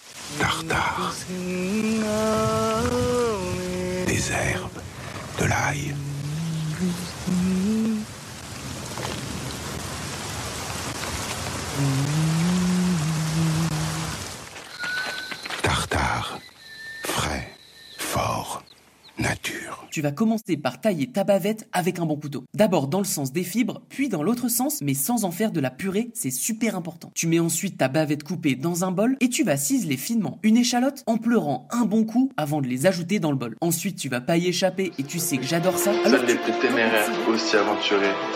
Tartare. Des herbes, de l'ail. Tartare. Frais, fort, nature. Tu vas commencer par tailler ta bavette avec un bon couteau. D'abord dans le sens des fibres, puis dans l'autre sens, mais sans en faire de la purée, c'est super important. Tu mets ensuite ta bavette coupée dans un bol et tu vas ciseler finement une échalote en pleurant un bon coup avant de les ajouter dans le bol. Ensuite, tu vas pas y échapper et tu sais que j'adore ça. Seuls les plus téméraires, aussi aventurés,